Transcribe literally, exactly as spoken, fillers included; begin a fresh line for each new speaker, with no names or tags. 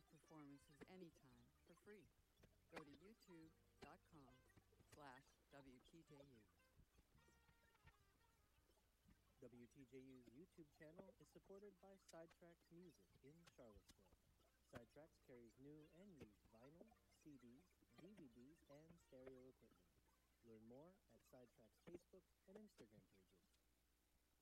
live performances anytime for free. Go to youtube.com slash WTJU.
W T J U's YouTube channel is supported by Sidetracks Music in Charlottesville. Sidetracks carries new and used vinyl, C Ds, D V Ds, and stereo equipment. Learn more at Sidetracks' Facebook and Instagram pages.